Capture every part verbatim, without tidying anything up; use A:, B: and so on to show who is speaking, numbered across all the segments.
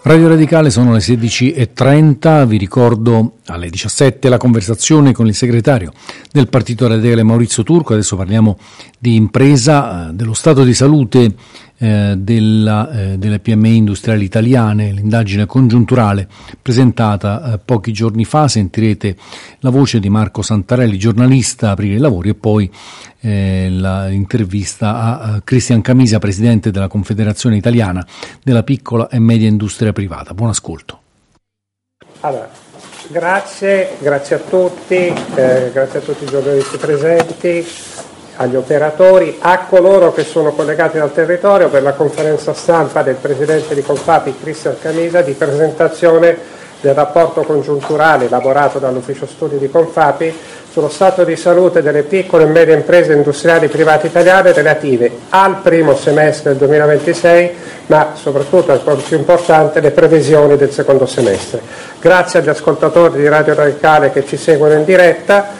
A: Radio Radicale, sono le sedici e trenta, vi ricordo alle diciassette la conversazione con il segretario del Partito Radicale Maurizio Turco. Adesso parliamo di impresa, dello stato di salute eh, della, eh, delle P M I industriali italiane, l'indagine congiunturale presentata eh, pochi giorni fa. Sentirete la voce di Marco Santarelli, giornalista, a aprire i lavori, e poi eh, l'intervista a, a Cristian Camisa, presidente della Confederazione Italiana della Piccola e Media Industria Privata. Buon ascolto.
B: Allora, grazie, grazie a tutti, eh, grazie a tutti i giornalisti presenti, agli operatori, a coloro che sono collegati dal territorio per la conferenza stampa del presidente di Confapi, Cristian Camisa, di presentazione del rapporto congiunturale elaborato dall'ufficio studi di Confapi sullo stato di salute delle piccole e medie imprese industriali private italiane relative al primo semestre del duemilaventisei, ma soprattutto, ancora più importante, le previsioni del secondo semestre. Grazie agli ascoltatori di Radio Radicale che ci seguono in diretta,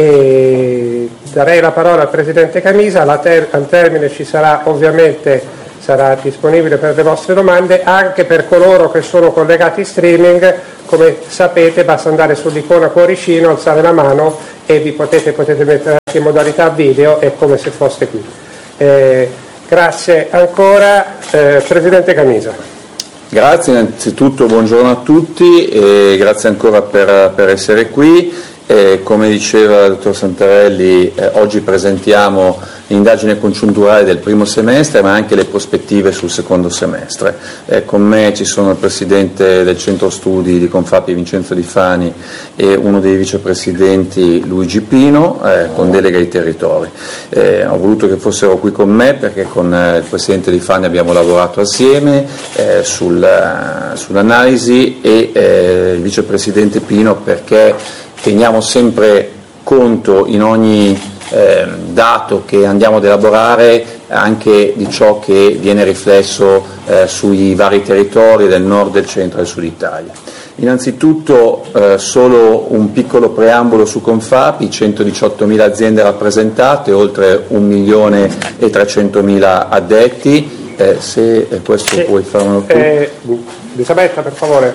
B: e darei la parola al Presidente Camisa. Al termine ci sarà ovviamente sarà disponibile per le vostre domande, anche per coloro che sono collegati in streaming. Come sapete, basta andare sull'icona cuoricino, alzare la mano e vi potete, potete mettere anche in modalità video, è come se foste qui. Eh, grazie ancora, eh, Presidente Camisa.
C: Grazie, innanzitutto buongiorno a tutti e grazie ancora per, per essere qui. Eh, come diceva il dottor Santarelli, eh, oggi presentiamo l'indagine congiunturale del primo semestre, ma anche le prospettive sul secondo semestre. Eh, con me ci sono il presidente del centro studi di Confapi, Vincenzo Di Fani, e uno dei vicepresidenti, Luigi Pino, eh, con delega ai territori. Eh, ho voluto che fossero qui con me perché con eh, il presidente Di Fani abbiamo lavorato assieme eh, sul, uh, sull'analisi e eh, il vicepresidente Pino perché teniamo sempre conto in ogni eh, dato che andiamo ad elaborare anche di ciò che viene riflesso eh, sui vari territori del nord, del centro e del sud Italia. Innanzitutto eh, solo un piccolo preambolo su Confapi: centodiciottomila aziende rappresentate, oltre un milione e trecentomila addetti. Eh, se eh, questo sì. Puoi farlo tu.
B: Eh, Elisabetta, per favore.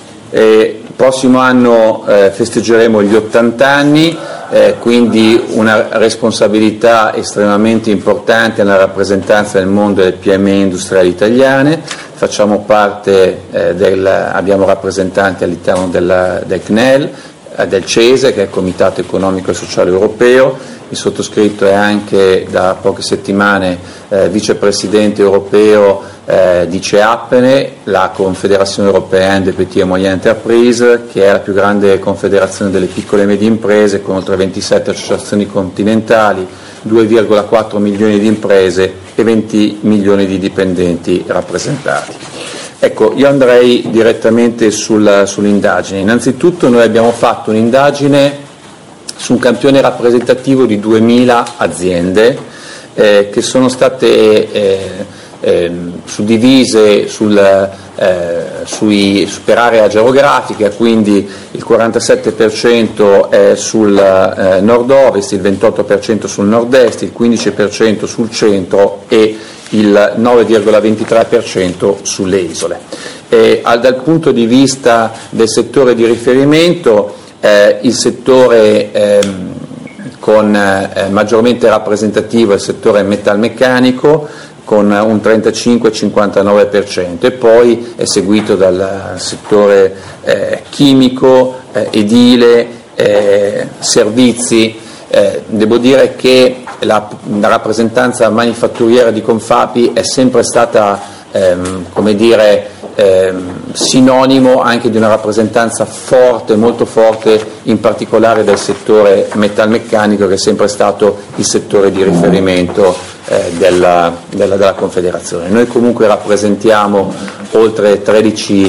C: Eh, il prossimo anno eh, festeggeremo gli ottanta anni, eh, quindi una responsabilità estremamente importante nella rappresentanza del mondo delle P M I industriali italiane. Facciamo parte, eh, del, abbiamo rappresentanti all'interno del, del C N E L, eh, del CESE, che è il Comitato Economico e Sociale Europeo. Il sottoscritto è anche da poche settimane eh, vicepresidente europeo eh, di CEAPENE, la Confederazione Europea de Petites et Moyennes Entreprises, che è la più grande confederazione delle piccole e medie imprese, con oltre ventisette associazioni continentali, due virgola quattro milioni di imprese e venti milioni di dipendenti rappresentati. Ecco, io andrei direttamente sul, sull'indagine. Innanzitutto noi abbiamo fatto un'indagine su un campione rappresentativo di duemila aziende eh, che sono state eh, eh, suddivise sul, eh, sui, per area geografica, quindi il quarantasette per cento è sul eh, nord-ovest, il ventotto per cento sul nord-est, il quindici per cento sul centro e il nove virgola ventitré per cento sulle isole. E, al, dal punto di vista del settore di riferimento, Eh, il settore ehm, con eh, maggiormente rappresentativo è il settore metalmeccanico, con un trentacinque cinquantanove per cento, e poi è seguito dal settore eh, chimico, eh, edile, eh, servizi. Eh, devo dire che la, la rappresentanza manifatturiera di Confapi è sempre stata ehm, come dire Eh, sinonimo anche di una rappresentanza forte, molto forte, in particolare del settore metalmeccanico, che è sempre stato il settore di riferimento eh, della, della, della Confederazione. Noi comunque rappresentiamo oltre tredici,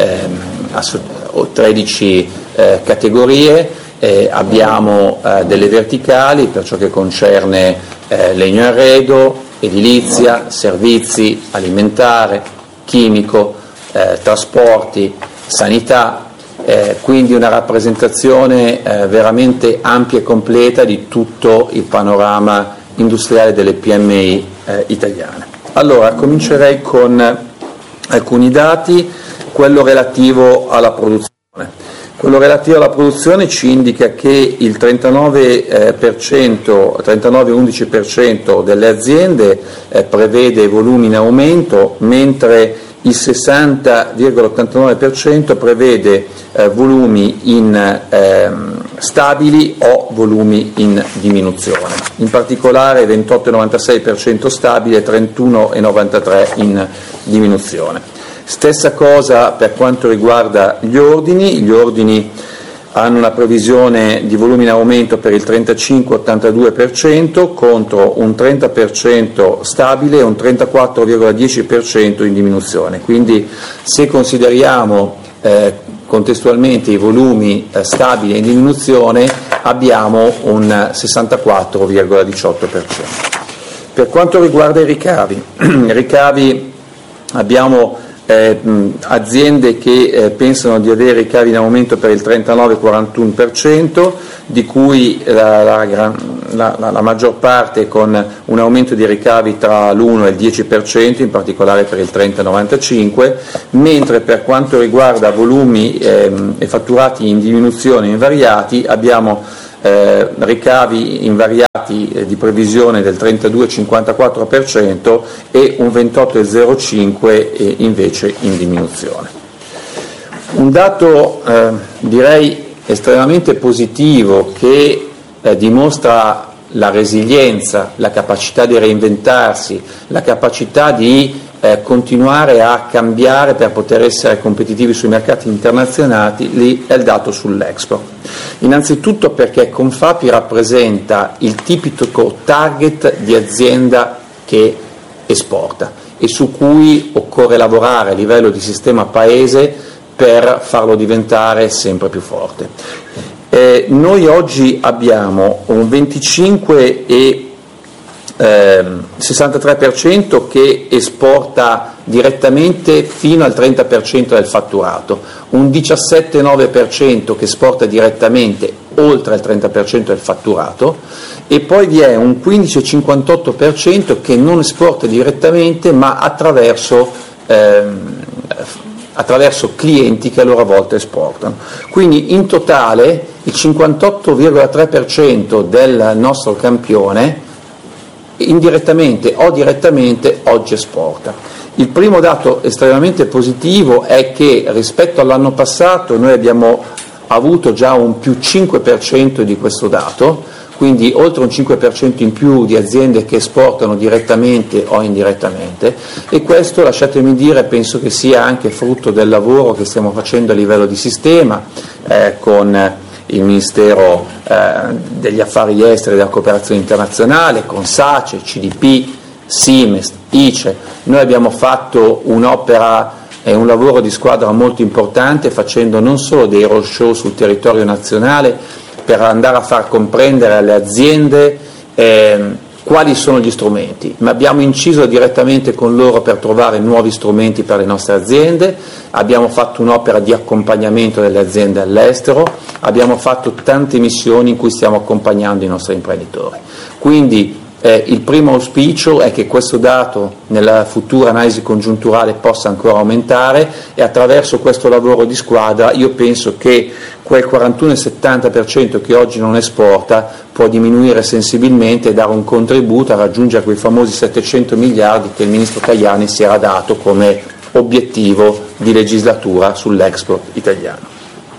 C: eh, tredici eh, categorie, eh, abbiamo eh, delle verticali per ciò che concerne eh, legno e arredo, edilizia, servizi, alimentare, chimico, Eh, trasporti, sanità, eh, quindi una rappresentazione eh, veramente ampia e completa di tutto il panorama industriale delle P M I eh, italiane. Allora, comincerei con alcuni dati. quello relativo alla produzione. Quello relativo alla produzione ci indica che il trentanove per cento, trentanove virgola undici per cento delle aziende eh, prevede volumi in aumento, mentre il sessanta virgola ottantanove per cento prevede eh, volumi in, eh, stabili o volumi in diminuzione. In particolare ventotto virgola novantasei per cento stabile e trentuno virgola novantatré per cento in diminuzione. Stessa cosa per quanto riguarda gli ordini, gli ordini hanno una previsione di volumi in aumento per il trentacinque virgola ottantadue per cento contro un trenta per cento stabile e un trentaquattro virgola dieci per cento in diminuzione. Quindi se consideriamo eh, contestualmente i volumi eh, stabili e in diminuzione abbiamo un sessantaquattro virgola diciotto per cento. Per quanto riguarda i ricavi, ricavi abbiamo Eh, aziende che eh, pensano di avere ricavi in aumento per il trentanove virgola quarantuno per cento, di cui la, la, la, la, la maggior parte con un aumento di ricavi tra l'uno e il dieci per cento, in particolare per il trenta virgola novantacinque per cento, mentre per quanto riguarda volumi ehm, e fatturati in diminuzione invariati abbiamo Eh, ricavi invariati eh, di previsione del trentadue virgola cinquantaquattro per cento e un ventotto virgola zero cinque per cento eh, invece in diminuzione. Un dato eh, direi estremamente positivo che eh, dimostra la resilienza, la capacità di reinventarsi, la capacità di eh, continuare a cambiare per poter essere competitivi sui mercati internazionali, lì è il dato sull'Expo. Innanzitutto perché Confapi rappresenta il tipico target di azienda che esporta e su cui occorre lavorare a livello di sistema paese per farlo diventare sempre più forte. Eh, noi oggi abbiamo un venticinque e sessantatré per cento che esporta direttamente fino al trenta per cento del fatturato, un diciassette virgola nove per cento che esporta direttamente oltre il trenta per cento del fatturato e poi vi è un quindici virgola cinquantotto per cento che non esporta direttamente ma attraverso, ehm, attraverso clienti che a loro volta esportano. Quindi in totale il cinquantotto virgola tre per cento del nostro campione indirettamente o direttamente oggi esporta. Il primo dato estremamente positivo è che rispetto all'anno passato noi abbiamo avuto già un più cinque per cento di questo dato, quindi oltre un cinque per cento in più di aziende che esportano direttamente o indirettamente, e questo, lasciatemi dire, penso che sia anche frutto del lavoro che stiamo facendo a livello di sistema eh, con il Ministero eh, degli Affari Esteri e della Cooperazione Internazionale, con SACE, C D P, Simest, I C E. Noi abbiamo fatto un'opera e un lavoro di squadra molto importante, facendo non solo dei roadshow sul territorio nazionale per andare a far comprendere alle aziende eh, quali sono gli strumenti, ma abbiamo inciso direttamente con loro per trovare nuovi strumenti per le nostre aziende, abbiamo fatto un'opera di accompagnamento delle aziende all'estero, abbiamo fatto tante missioni in cui stiamo accompagnando i nostri imprenditori. Quindi eh, il primo auspicio è che questo dato nella futura analisi congiunturale possa ancora aumentare e attraverso questo lavoro di squadra io penso che quel quarantuno virgola settanta per cento che oggi non esporta può diminuire sensibilmente e dare un contributo a raggiungere quei famosi settecento miliardi che il Ministro Tajani si era dato come obiettivo di legislatura sull'export italiano.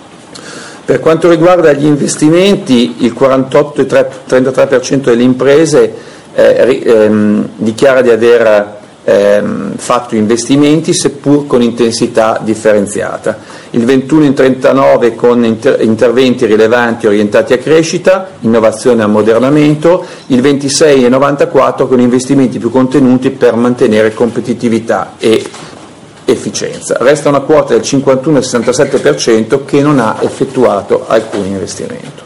C: Per quanto riguarda gli investimenti, il quarantotto virgola trentatré per cento delle imprese eh, ehm, dichiara di aver ehm, fatto investimenti, seppur con intensità differenziata. Il ventuno virgola trentanove con inter- interventi rilevanti orientati a crescita, innovazione e ammodernamento, il ventisei virgola novantaquattro con investimenti più contenuti per mantenere competitività e efficienza. Resta una quota del cinquantuno virgola sessantasette per cento che non ha effettuato alcun investimento.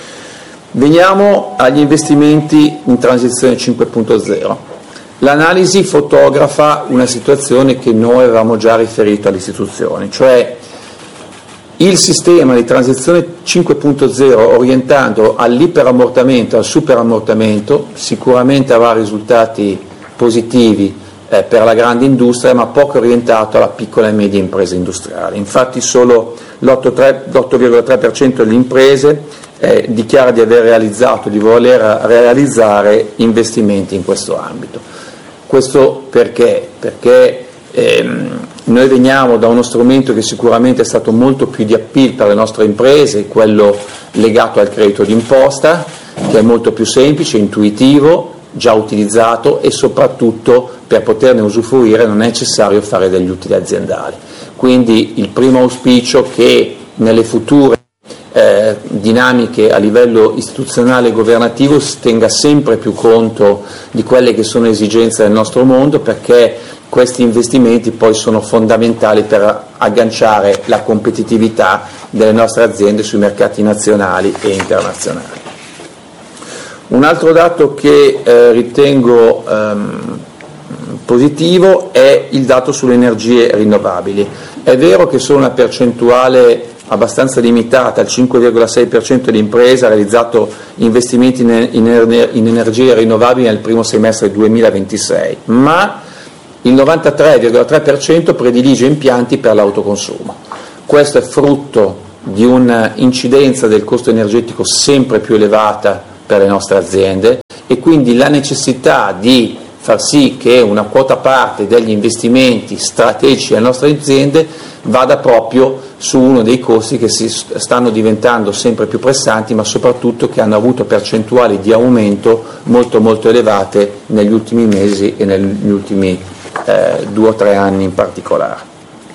C: Veniamo agli investimenti in transizione cinque punto zero. L'analisi fotografa una situazione che noi avevamo già riferito alle istituzioni, cioè il sistema di transizione cinque punto zero orientato all'iperammortamento e al superammortamento sicuramente avrà risultati positivi eh, per la grande industria, ma poco orientato alla piccola e media impresa industriale. Infatti solo l'otto virgola tre per cento delle imprese eh, dichiara di aver realizzato, di voler realizzare investimenti in questo ambito. Questo perché? Perché ehm, noi veniamo da uno strumento che sicuramente è stato molto più di appeal per le nostre imprese, quello legato al credito d'imposta, che è molto più semplice, intuitivo, già utilizzato, e soprattutto per poterne usufruire non è necessario fare degli utili aziendali. Quindi il primo auspicio che nelle future eh, dinamiche a livello istituzionale e governativo si tenga sempre più conto di quelle che sono esigenze del nostro mondo, perché questi investimenti poi sono fondamentali per agganciare la competitività delle nostre aziende sui mercati nazionali e internazionali. Un altro dato che eh, ritengo ehm, positivo è il dato sulle energie rinnovabili. È vero che solo una percentuale abbastanza limitata, il cinque virgola sei per cento delle imprese ha realizzato investimenti in, in, in energie rinnovabili nel primo semestre duemilaventisei, ma il novantatré virgola tre per cento predilige impianti per l'autoconsumo. Questo è frutto di un'incidenza del costo energetico sempre più elevata per le nostre aziende, e quindi la necessità di far sì che una quota parte degli investimenti strategici delle nostre aziende vada proprio su uno dei costi che si stanno diventando sempre più pressanti, ma soprattutto che hanno avuto percentuali di aumento molto molto elevate negli ultimi mesi e negli ultimi eh, due o tre anni in particolare.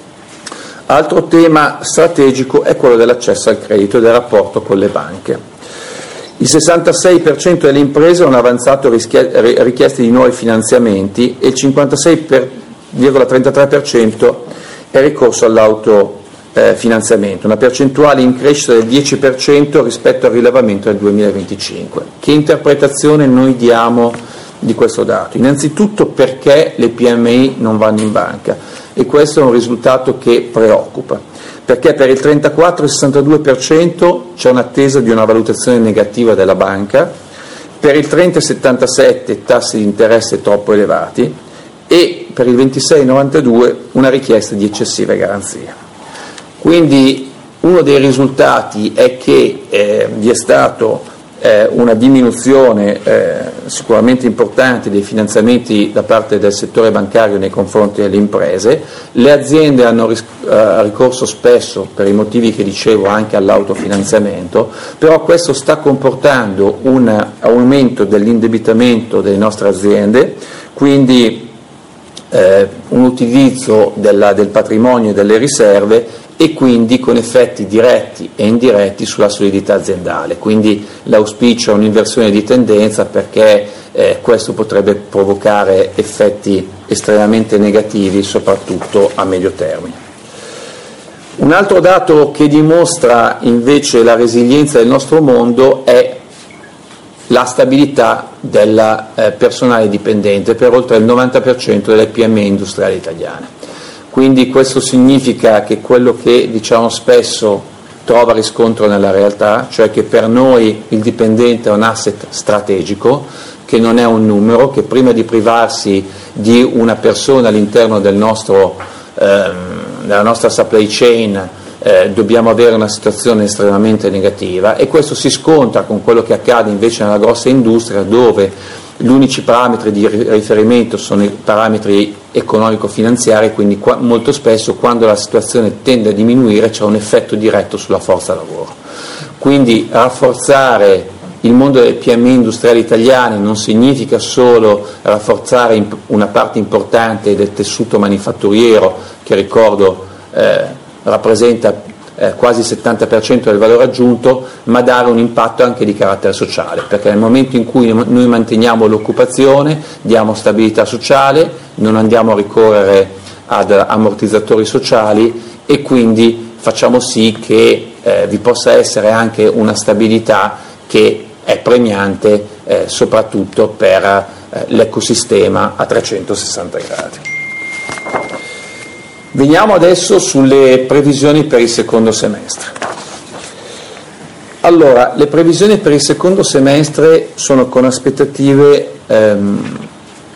C: Altro tema strategico è quello dell'accesso al credito e del rapporto con le banche. Il sessantasei per cento delle imprese hanno avanzato richieste di nuovi finanziamenti e il cinquantasei virgola trentatré per cento è ricorso all'autofinanziamento, una percentuale in crescita del dieci per cento rispetto al rilevamento del duemilaventicinque. Che interpretazione noi diamo di questo dato? Innanzitutto perché le P M I non vanno in banca, e questo è un risultato che preoccupa, perché per il trentaquattro virgola sessantadue per cento c'è un'attesa di una valutazione negativa della banca, per il trenta virgola settantasette per cento tassi di interesse troppo elevati e per il ventisei virgola novantadue per cento una richiesta di eccessive garanzie. Quindi uno dei risultati è che eh, vi è stato eh, una diminuzione eh, sicuramente importante dei finanziamenti da parte del settore bancario nei confronti delle imprese. Le aziende hanno ris- eh, ricorso spesso, per i motivi che dicevo, anche all'autofinanziamento, però questo sta comportando un aumento dell'indebitamento delle nostre aziende, quindi eh, un utilizzo della, del patrimonio e delle riserve, e quindi con effetti diretti e indiretti sulla solidità aziendale. Quindi l'auspicio è un'inversione di tendenza, perché eh, questo potrebbe provocare effetti estremamente negativi, soprattutto a medio termine. Un altro dato che dimostra invece la resilienza del nostro mondo è la stabilità del eh, personale dipendente per oltre il novanta per cento delle P M I industriali italiane. Quindi questo significa che quello che diciamo spesso trova riscontro nella realtà, cioè che per noi il dipendente è un asset strategico, che non è un numero, che prima di privarsi di una persona all'interno del nostro, ehm, della nostra supply chain eh, dobbiamo avere una situazione estremamente negativa, e questo si scontra con quello che accade invece nella grossa industria, dove gli unici parametri di riferimento sono i parametri economico-finanziari, quindi qua, molto spesso quando la situazione tende a diminuire c'è un effetto diretto sulla forza lavoro. Quindi rafforzare il mondo delle P M I industriali italiane non significa solo rafforzare una parte importante del tessuto manifatturiero, che ricordo eh, rappresenta Eh, quasi il settanta per cento del valore aggiunto, ma dare un impatto anche di carattere sociale, perché nel momento in cui noi manteniamo l'occupazione, diamo stabilità sociale, non andiamo a ricorrere ad ammortizzatori sociali, e quindi facciamo sì che eh, vi possa essere anche una stabilità che è premiante eh, soprattutto per eh, l'ecosistema a trecentosessanta gradi. Veniamo adesso sulle previsioni per il secondo semestre. Allora, le previsioni per il secondo semestre sono con aspettative ehm,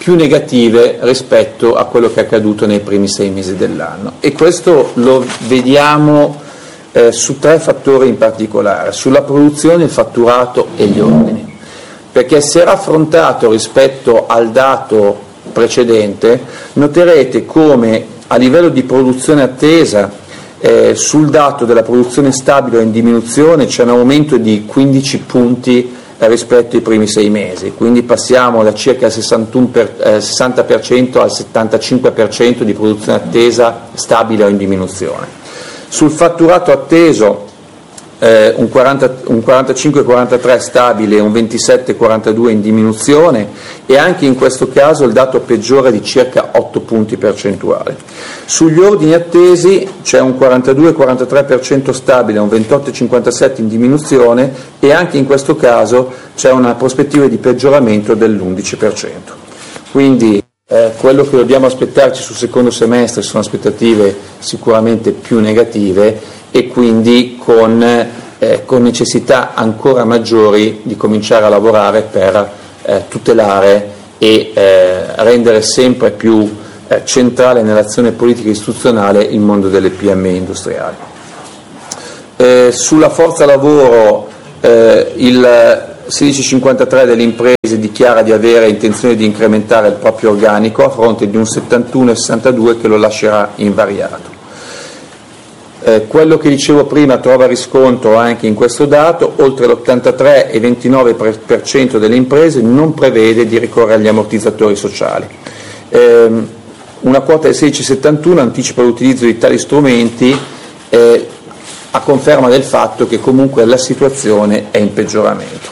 C: più negative rispetto a quello che è accaduto nei primi sei mesi dell'anno, e questo lo vediamo eh, su tre fattori in particolare: sulla produzione, il fatturato e gli ordini. Perché se raffrontato rispetto al dato precedente, noterete come a livello di produzione attesa eh, sul dato della produzione stabile o in diminuzione c'è un aumento di quindici punti rispetto ai primi sei mesi, quindi passiamo da circa il sessanta per cento al settantacinque per cento di produzione attesa stabile o in diminuzione. Sul fatturato atteso eh, un, un quarantacinque quarantatré stabile e un ventisette quarantadue in diminuzione, e anche in questo caso il dato peggiore di circa otto punti percentuali. Sugli ordini attesi c'è un quarantadue quarantatré per cento stabile, un ventotto cinquantasette in diminuzione, e anche in questo caso c'è una prospettiva di peggioramento dell'undici per cento. Quindi eh, quello che dobbiamo aspettarci sul secondo semestre sono aspettative sicuramente più negative, e quindi con, eh, con necessità ancora maggiori di cominciare a lavorare per eh, tutelare e eh, rendere sempre più eh, centrale nell'azione politica e istituzionale il mondo delle P M I industriali. Eh, sulla forza lavoro eh, il sedici cinquantatré delle imprese dichiara di avere intenzione di incrementare il proprio organico, a fronte di un settantuno sessantadue che lo lascerà invariato. Eh, quello che dicevo prima trova riscontro anche in questo dato: oltre l'ottantatré e ventinove per cento delle imprese non prevede di ricorrere agli ammortizzatori sociali. Eh, una quota del sedici settantuno anticipa l'utilizzo di tali strumenti eh, a conferma del fatto che comunque la situazione è in peggioramento.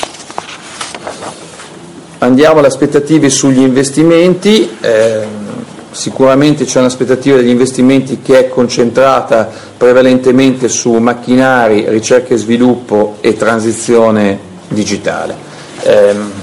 C: Andiamo alle aspettative sugli investimenti. Eh, Sicuramente c'è un'aspettativa degli investimenti che è concentrata prevalentemente su macchinari, ricerca e sviluppo e transizione digitale. Ehm,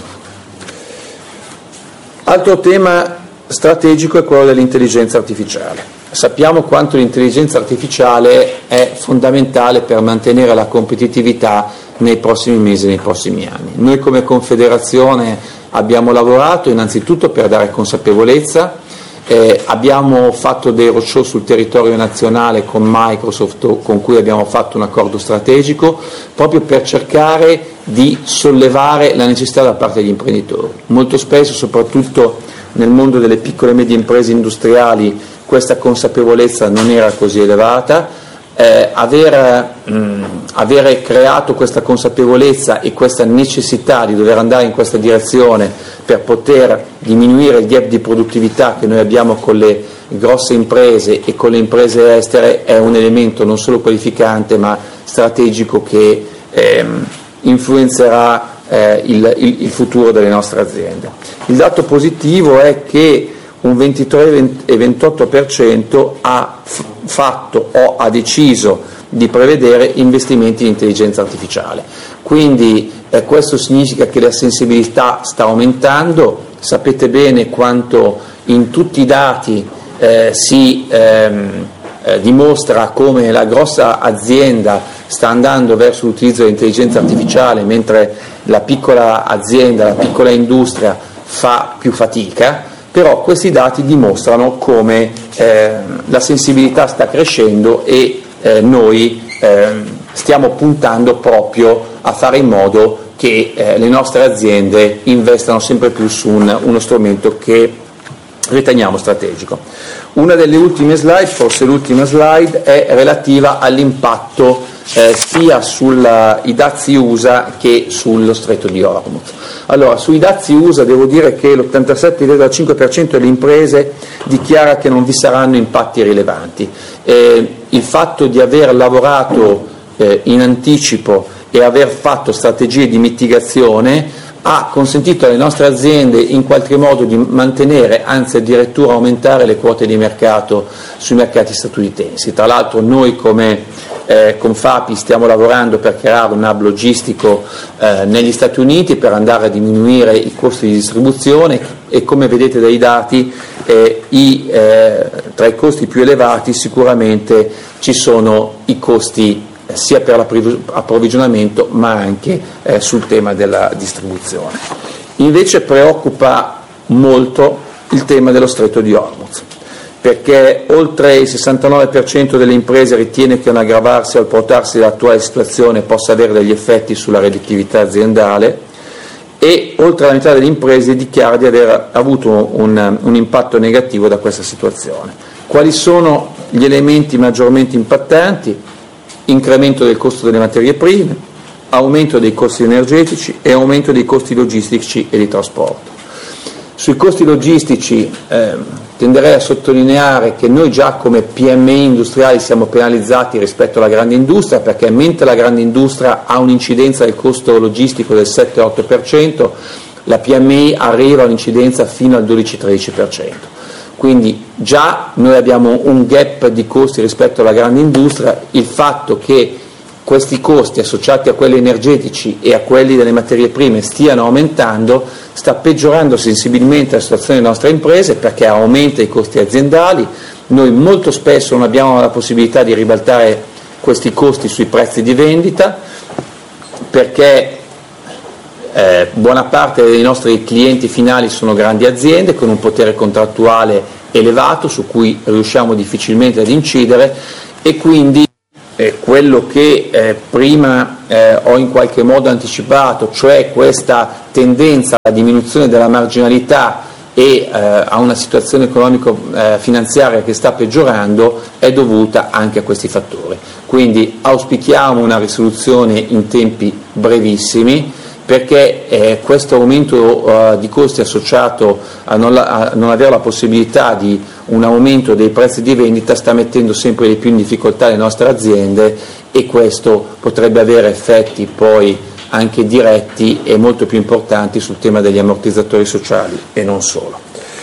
C: altro tema strategico è quello dell'intelligenza artificiale. Sappiamo quanto l'intelligenza artificiale è fondamentale per mantenere la competitività nei prossimi mesi e nei prossimi anni. Noi come Confederazione abbiamo lavorato innanzitutto per dare consapevolezza. Eh, abbiamo fatto dei roadshow sul territorio nazionale con Microsoft, con cui abbiamo fatto un accordo strategico, proprio per cercare di sollevare la necessità da parte degli imprenditori. Molto spesso, soprattutto nel mondo delle piccole e medie imprese industriali, questa consapevolezza non era così elevata. Eh, aver, mh, avere creato questa consapevolezza e questa necessità di dover andare in questa direzione per poter diminuire il gap di produttività che noi abbiamo con le grosse imprese e con le imprese estere è un elemento non solo qualificante ma strategico che ehm, influenzerà eh, il, il, il futuro delle nostre aziende. Il dato positivo è che un ventitré e ventotto per cento ha fatto o ha deciso di prevedere investimenti in intelligenza artificiale. Quindi eh, questo significa che la sensibilità sta aumentando. Sapete bene quanto in tutti i dati eh, si ehm, eh, dimostra come la grossa azienda sta andando verso l'utilizzo dell'intelligenza artificiale, mentre la piccola azienda, la piccola industria fa più fatica. Però questi dati dimostrano come eh, la sensibilità sta crescendo e eh, noi eh, stiamo puntando proprio a fare in modo che eh, le nostre aziende investano sempre più su un, uno strumento che riteniamo strategico. Una delle ultime slide, forse l'ultima slide, è relativa all'impatto eh, sia sui dazi U S A che sullo stretto di Hormuz. Allora, sui dazi U S A devo dire che l'ottantasette virgola cinque per cento delle imprese dichiara che non vi saranno impatti rilevanti. Eh, il fatto di aver lavorato eh, in anticipo e aver fatto strategie di mitigazione ha consentito alle nostre aziende in qualche modo di mantenere, anzi addirittura aumentare le quote di mercato sui mercati statunitensi. Tra l'altro noi come eh, Confapi stiamo lavorando per creare un hub logistico eh, negli Stati Uniti per andare a diminuire i costi di distribuzione e, come vedete dai dati, eh, i, eh, tra i costi più elevati sicuramente ci sono i costi sia per l'approvvigionamento ma anche eh, sul tema della distribuzione. Invece preoccupa molto il tema dello Stretto di Hormuz, perché oltre il sessantanove per cento delle imprese ritiene che un aggravarsi o il portarsi dell'attuale situazione possa avere degli effetti sulla redditività aziendale, e oltre la metà delle imprese dichiara di aver avuto un, un impatto negativo da questa situazione. Quali sono gli elementi maggiormente impattanti? Incremento del costo delle materie prime, aumento dei costi energetici e aumento dei costi logistici e di trasporto. Sui costi logistici eh, tenderei a sottolineare che noi già come P M I industriali siamo penalizzati rispetto alla grande industria, perché mentre la grande industria ha un'incidenza del costo logistico del sette otto per cento, la P M I arriva a un'incidenza fino al dodici tredici per cento. Quindi già noi abbiamo un gap di costi rispetto alla grande industria. Il fatto che questi costi associati a quelli energetici e a quelli delle materie prime stiano aumentando sta peggiorando sensibilmente la situazione delle nostre imprese, perché aumenta i costi aziendali. Noi molto spesso non abbiamo la possibilità di ribaltare questi costi sui prezzi di vendita, perché eh, buona parte dei nostri clienti finali sono grandi aziende con un potere contrattuale elevato su cui riusciamo difficilmente ad incidere, e quindi eh, quello che eh, prima eh, ho in qualche modo anticipato, cioè questa tendenza alla diminuzione della marginalità e eh, a una situazione economico-finanziaria eh, che sta peggiorando, è dovuta anche a questi fattori. Quindi auspichiamo una risoluzione in tempi brevissimi, perché eh, questo aumento uh, di costi associato a non, la, a non avere la possibilità di un aumento dei prezzi di vendita sta mettendo sempre di più in difficoltà le nostre aziende, e questo potrebbe avere effetti poi anche diretti e molto più importanti sul tema degli ammortizzatori sociali e non solo.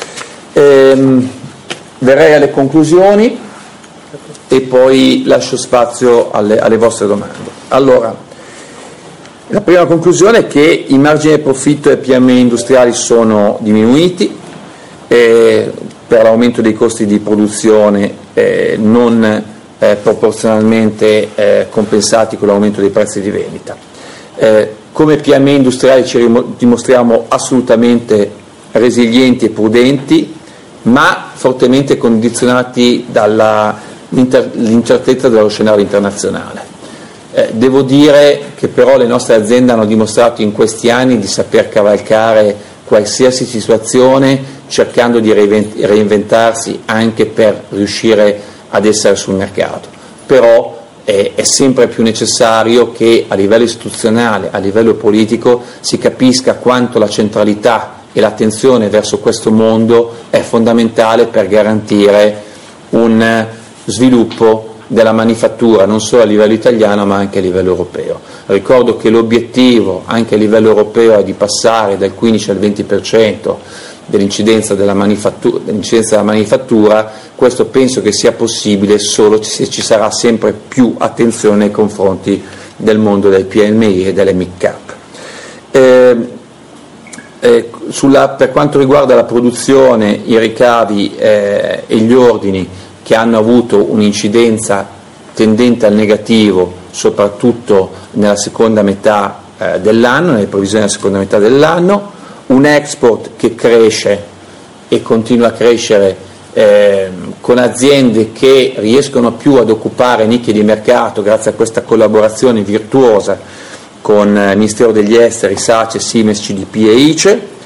C: Ehm, verrei alle conclusioni e poi lascio spazio alle, alle vostre domande. Allora, la prima conclusione è che i margini di profitto dei P M I industriali sono diminuiti eh, per l'aumento dei costi di produzione eh, non eh, proporzionalmente eh, compensati con l'aumento dei prezzi di vendita. Eh, come P M I industriali ci dimostriamo assolutamente resilienti e prudenti, ma fortemente condizionati dall'incertezza dello scenario internazionale. Eh, devo dire che però le nostre aziende hanno dimostrato in questi anni di saper cavalcare qualsiasi situazione, cercando di reinventarsi anche per riuscire ad essere sul mercato. Però eh, è sempre più necessario che a livello istituzionale, a livello politico, si capisca quanto la centralità e l'attenzione verso questo mondo è fondamentale per garantire un sviluppo della manifattura non solo a livello italiano ma anche a livello europeo. Ricordo che l'obiettivo anche a livello europeo è di passare dal quindici al venti per cento dell'incidenza della manifattura, dell'incidenza della manifattura. Questo penso che sia possibile solo se ci sarà sempre più attenzione nei confronti del mondo del P M I e delle mid-cap. Eh, eh, sulla, per quanto riguarda la produzione, i ricavi eh, e gli ordini, che hanno avuto un'incidenza tendente al negativo, soprattutto nella seconda metà eh, dell'anno, nelle previsioni della seconda metà dell'anno, un export che cresce e continua a crescere eh, con aziende che riescono più ad occupare nicchie di mercato grazie a questa collaborazione virtuosa con il eh, Ministero degli Esteri, SACE, Siemens, C D P e I C E.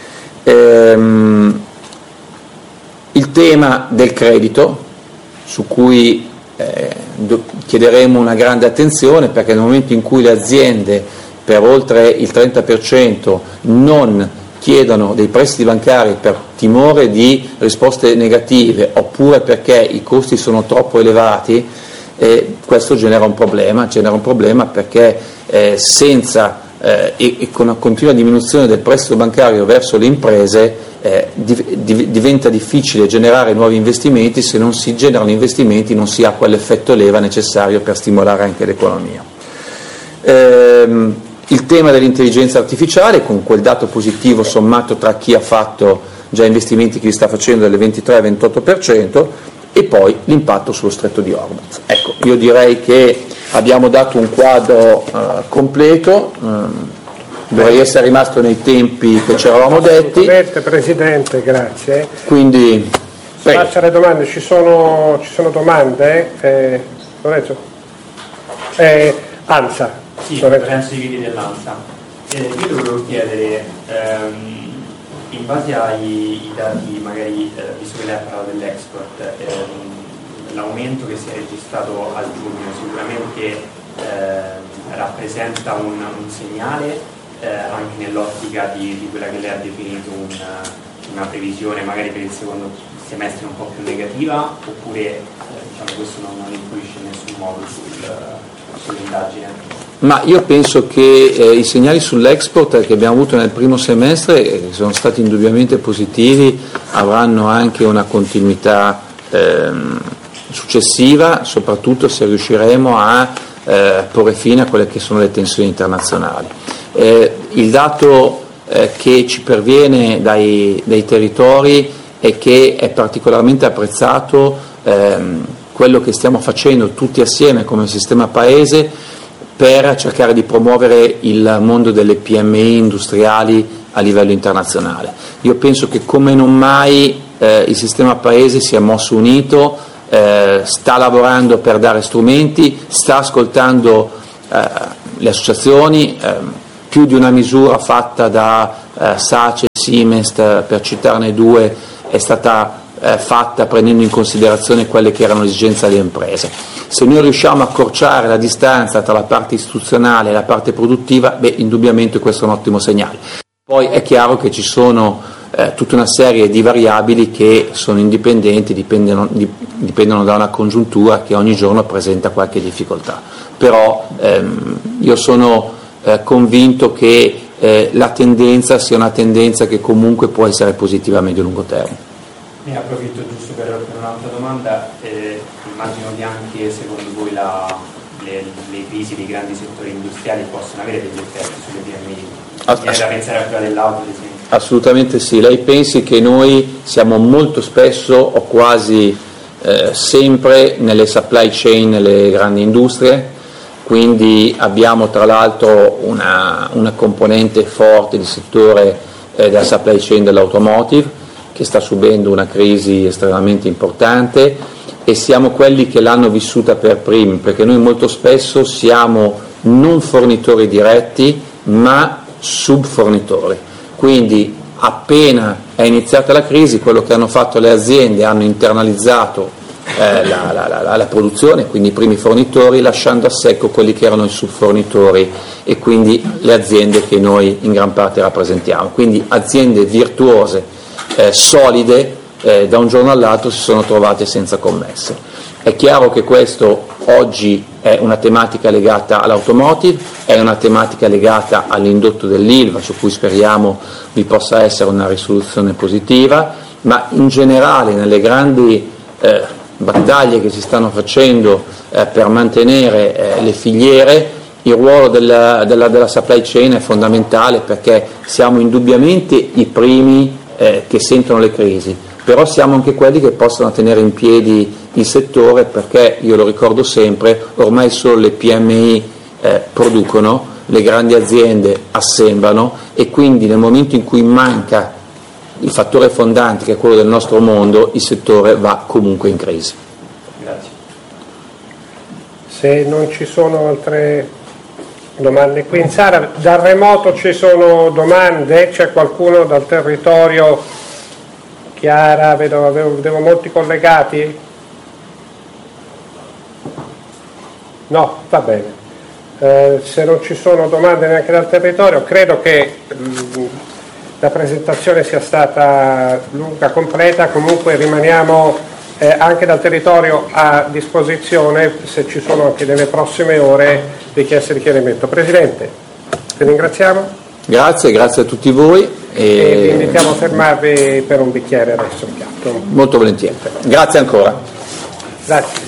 C: Ehm, il tema del credito, su cui eh, do, chiederemo una grande attenzione, perché nel momento in cui le aziende per oltre il trenta per cento non chiedono dei prestiti bancari per timore di risposte negative oppure perché i costi sono troppo elevati, eh, questo genera un problema, genera un problema perché eh, senza eh, e, e con una continua diminuzione del prestito bancario verso le imprese Eh, div- div- diventa difficile generare nuovi investimenti. Se non si generano investimenti non si ha quell'effetto leva necessario per stimolare anche l'economia. Ehm, il tema dell'intelligenza artificiale, con quel dato positivo sommato tra chi ha fatto già investimenti, chi li sta facendo, del ventitré al ventotto per cento, e poi l'impatto sullo Stretto di Hormuz. Ecco, io direi che abbiamo dato un quadro uh, completo. Um, dovrei essere rimasto nei tempi che ci eravamo detti.
B: Presidente, grazie.
C: Quindi,
B: faccio le domande, ci sono, ci sono domande? Eh, Lorenzo? Eh, ANSA.
D: Sì, Lorenzo Di Viti dell'ANSA. Eh, io dovevo chiedere, ehm, in base ai i dati, magari, eh, visto che lei ha parlato dell'export, ehm, l'aumento che si è registrato a giugno sicuramente eh, rappresenta un, un segnale eh, anche nell'ottica di, di quella che lei ha definito un, una previsione magari per il secondo semestre un po' più negativa, oppure eh, diciamo, questo non, non influisce in nessun modo sul, sull'indagine?
C: Ma io penso che eh, i segnali sull'export che abbiamo avuto nel primo semestre, che sono stati indubbiamente positivi, avranno anche una continuità ehm, successiva, soprattutto se riusciremo a eh, porre fine a quelle che sono le tensioni internazionali. Eh, il dato eh, che ci perviene dai, dai territori è che è particolarmente apprezzato ehm, quello che stiamo facendo tutti assieme come sistema paese per cercare di promuovere il mondo delle P M I industriali a livello internazionale. Io penso che come non mai eh, il sistema paese si è mosso unito, eh, sta lavorando per dare strumenti, sta ascoltando eh, le associazioni, eh, più di una misura fatta da eh, SACE, Siemens, per citarne due, è stata eh, fatta prendendo in considerazione quelle che erano le esigenze delle imprese. Se noi riusciamo a accorciare la distanza tra la parte istituzionale e la parte produttiva, beh, indubbiamente questo è un ottimo segnale. Poi è chiaro che ci sono eh, tutta una serie di variabili che sono indipendenti, dipendono, dipendono da una congiuntura che ogni giorno presenta qualche difficoltà. Però ehm, io sono eh, convinto che eh, la tendenza sia una tendenza che comunque può essere positiva a medio-lungo termine.
D: Ne approfitto giusto per, per un'altra domanda. Eh, immagino che anche secondo voi la, le, le crisi dei grandi settori industriali possono avere degli effetti sulle P M I?
C: Ass-
D: Viene da pensare a quella dell'auto, ad esempio.
C: Assolutamente sì. Lei pensi che noi siamo molto spesso o quasi eh, sempre nelle supply chain, nelle grandi industrie, quindi abbiamo tra l'altro una, una componente forte di settore eh, della supply chain dell'automotive, che sta subendo una crisi estremamente importante, e siamo quelli che l'hanno vissuta per primi, perché noi molto spesso siamo non fornitori diretti ma subfornitori. Quindi appena è iniziata la crisi, quello che hanno fatto le aziende, hanno internalizzato eh, la, la, la, la produzione, quindi i primi fornitori, lasciando a secco quelli che erano i subfornitori e quindi le aziende che noi in gran parte rappresentiamo. Quindi aziende virtuose, Eh, solide, eh, da un giorno all'altro si sono trovate senza commesse. È chiaro che questo oggi è una tematica legata all'automotive, è una tematica legata all'indotto dell'Ilva, su cui speriamo vi possa essere una risoluzione positiva, ma in generale nelle grandi eh, battaglie che si stanno facendo eh, per mantenere eh, le filiere, il ruolo della, della, della supply chain è fondamentale, perché siamo indubbiamente i primi Eh, che sentono le crisi, però siamo anche quelli che possono tenere in piedi il settore, perché io lo ricordo sempre, ormai solo le P M I eh, producono, le grandi aziende assemblano, e quindi nel momento in cui manca il fattore fondante che è quello del nostro mondo, il settore va comunque in crisi.
D: Grazie.
B: Se non ci sono altre domande qui in sala, dal remoto ci sono domande? C'è qualcuno dal territorio? Chiara, vedo, avevo, vedevo molti collegati? No, va bene. Eh, se non ci sono domande neanche dal territorio, credo che mh, la presentazione sia stata lunga, completa. Comunque rimaniamo eh, anche dal territorio a disposizione se ci sono anche nelle prossime ore richieste di chiarimento. Presidente, vi ringraziamo.
C: Grazie, grazie a tutti voi.
B: E, e vi invitiamo a fermarvi per un bicchiere adesso. Piatto.
C: Molto volentieri. Grazie ancora.
B: Grazie.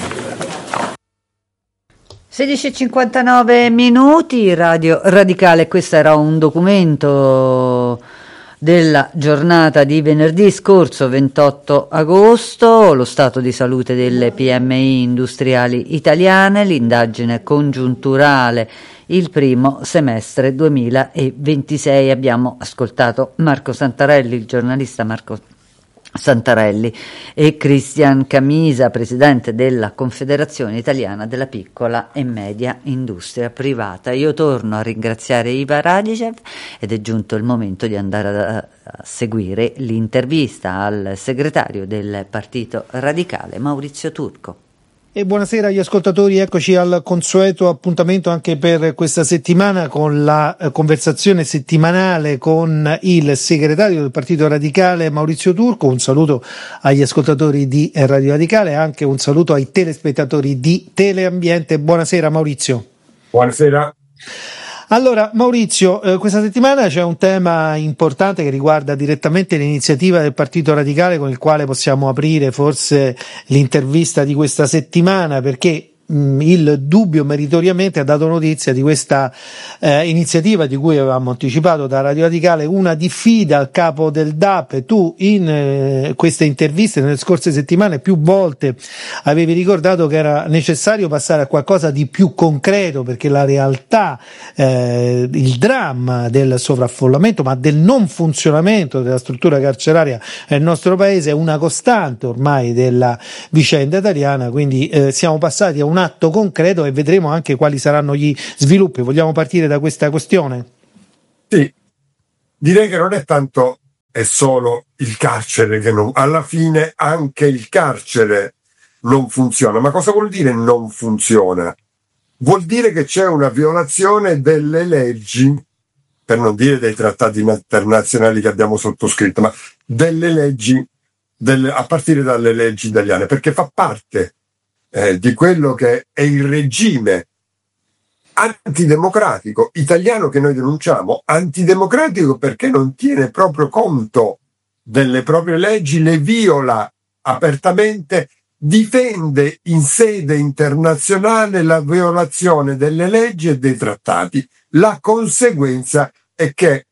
E: sedici e cinquantanove minuti, Radio Radicale. Questo era un documento della giornata di venerdì scorso ventotto agosto, lo stato di salute delle P M I industriali italiane, l'indagine congiunturale il primo semestre duemilaventisei. Abbiamo ascoltato Marco Santarelli, il giornalista Marco Santarelli, e Cristian Camisa, presidente della Confederazione Italiana della Piccola e Media Industria Privata. Io torno a ringraziare Iva Radicev ed è giunto il momento di andare a, a seguire l'intervista al segretario del Partito Radicale, Maurizio Turco.
F: E buonasera agli ascoltatori, eccoci al consueto appuntamento anche per questa settimana con la eh, conversazione settimanale con il segretario del Partito Radicale Maurizio Turco. Un saluto agli ascoltatori di Radio Radicale, anche un saluto ai telespettatori di Teleambiente. Buonasera Maurizio.
G: Buonasera.
F: Allora Maurizio, eh, questa settimana c'è un tema importante che riguarda direttamente l'iniziativa del Partito Radicale, con il quale possiamo aprire forse l'intervista di questa settimana, perché mh, il Dubbio meritoriamente ha dato notizia di questa eh, iniziativa di cui avevamo anticipato da Radio Radicale una diffida al capo del D A P. Tu in eh, queste interviste nelle scorse settimane più volte avevi ricordato che era necessario passare a qualcosa di più concreto, perché la realtà, eh, il dramma del sovraffollamento, ma del non funzionamento della struttura carceraria nel nostro paese è una costante ormai della vicenda italiana, quindi eh, siamo passati a un atto concreto e vedremo anche quali saranno gli sviluppi. Vogliamo partire da questa questione?
G: Sì, direi che non è tanto è solo il carcere che non, alla fine anche il carcere non funziona. Ma cosa vuol dire non funziona? Vuol dire che c'è una violazione delle leggi, per non dire dei trattati internazionali che abbiamo sottoscritto, ma delle leggi, delle, a partire dalle leggi italiane, perché fa parte eh, di quello che è il regime antidemocratico italiano che noi denunciamo. Antidemocratico perché non tiene proprio conto delle proprie leggi, le viola apertamente, difende in sede internazionale la violazione delle leggi e dei trattati. La conseguenza è che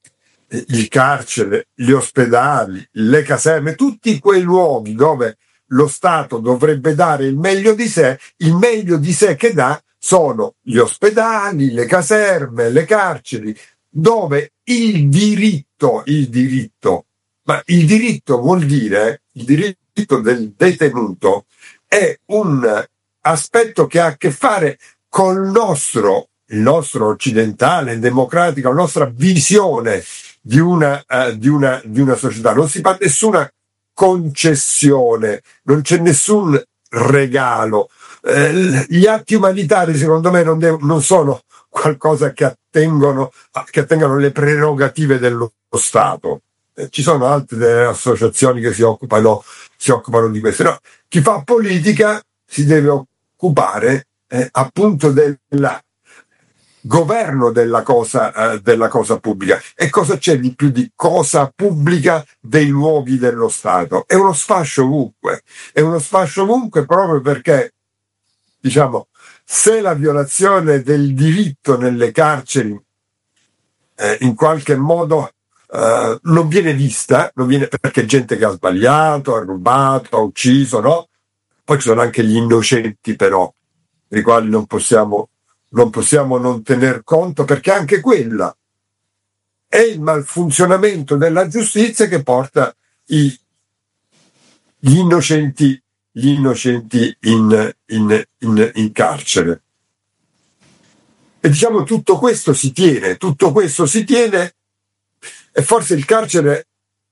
G: il carcere, gli ospedali, le caserme, tutti quei luoghi dove lo Stato dovrebbe dare il meglio di sé, il meglio di sé che dà sono gli ospedali, le caserme, le carceri, dove il diritto, il diritto, ma il diritto vuol dire, il diritto del detenuto è un aspetto che ha a che fare col nostro, il nostro occidentale, democratico, la nostra visione di una, uh, di una, di una società. Non si fa nessuna concessione, non c'è nessun regalo. Eh, gli atti umanitari secondo me non, dev- non sono qualcosa che attengono, che attengono le prerogative dello Stato. Eh, ci sono altre associazioni che si occupano, si occupano di questo. No, chi fa politica si deve occupare eh, appunto del governo della cosa, eh, della cosa pubblica. E cosa c'è di più di cosa pubblica dei luoghi dello Stato? È uno sfascio ovunque, è uno sfascio ovunque proprio perché, diciamo, se la violazione del diritto nelle carceri eh, in qualche modo eh, non viene vista, non viene, perché gente che ha sbagliato, ha rubato, ha ucciso, no? Poi ci sono anche gli innocenti però, dei quali non possiamo non possiamo non tener conto, perché anche quella è il malfunzionamento della giustizia che porta i, gli innocenti, gli innocenti in, in, in, in carcere. E diciamo tutto questo si tiene, tutto questo si tiene, e forse il carcere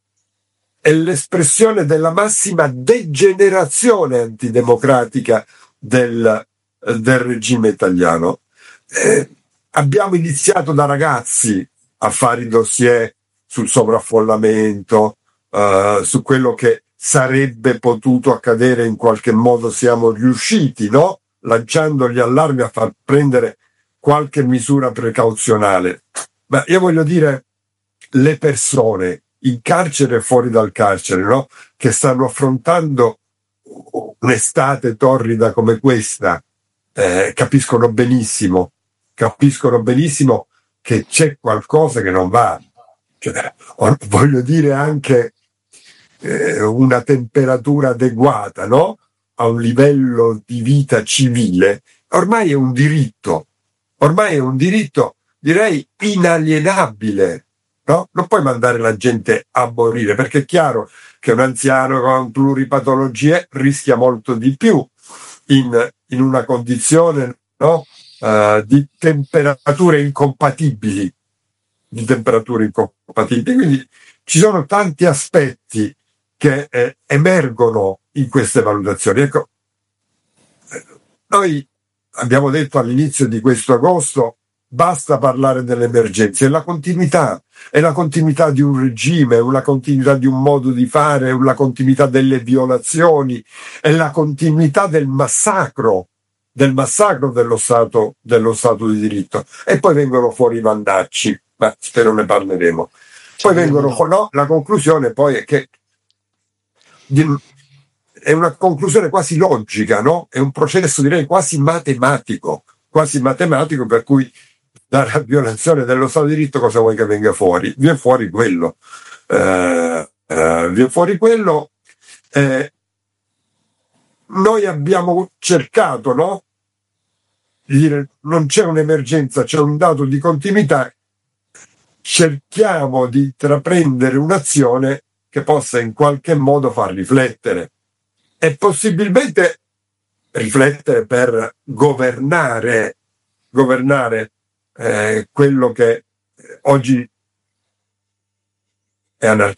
G: è l'espressione della massima degenerazione antidemocratica del, del regime italiano. Eh, abbiamo iniziato da ragazzi a fare i dossier sul sovraffollamento, uh, su quello che sarebbe potuto accadere, in qualche modo siamo riusciti, no? Lanciando gli allarmi a far prendere qualche misura precauzionale. Ma io voglio dire, le persone in carcere e fuori dal carcere, no? Che stanno affrontando un'estate torrida come questa, eh, capiscono benissimo capiscono benissimo che c'è qualcosa che non va, cioè, voglio dire anche eh, una temperatura adeguata, no? A un livello di vita civile, ormai è un diritto, ormai è un diritto, direi, inalienabile, no? Non puoi mandare la gente a morire, perché è chiaro che un anziano con pluripatologie rischia molto di più in, in una condizione, no? Uh, di temperature incompatibili, di temperature incompatibili. Quindi ci sono tanti aspetti che eh, emergono in queste valutazioni. Ecco, noi abbiamo detto all'inizio di questo agosto, basta parlare dell'emergenza, è la continuità, è la continuità di un regime, è la continuità di un modo di fare, è la continuità delle violazioni, è la continuità del massacro, del massacro dello Stato, dello Stato di diritto. E poi vengono fuori i vandacci, ma spero ne parleremo. Poi vengono, no, la conclusione poi è che è una conclusione quasi logica, no? È un processo, direi, quasi matematico, quasi matematico, per cui dalla violazione dello Stato di diritto cosa vuoi che venga fuori? Viene fuori quello. Eh, eh, viene fuori quello. Eh, noi abbiamo cercato, no? Di dire non c'è un'emergenza, c'è un dato di continuità, cerchiamo di intraprendere un'azione che possa in qualche modo far riflettere e possibilmente riflettere per governare, governare eh, quello che oggi è anarchia.